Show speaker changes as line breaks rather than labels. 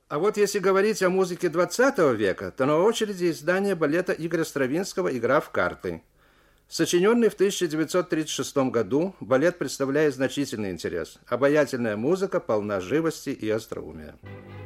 А вот если говорить о музыке XX века, то на очереди издание балета Игоря Стравинского «Игра в карты». Сочиненный в 1936 году, балет представляет значительный интерес. Обаятельная музыка полна живости и остроумия.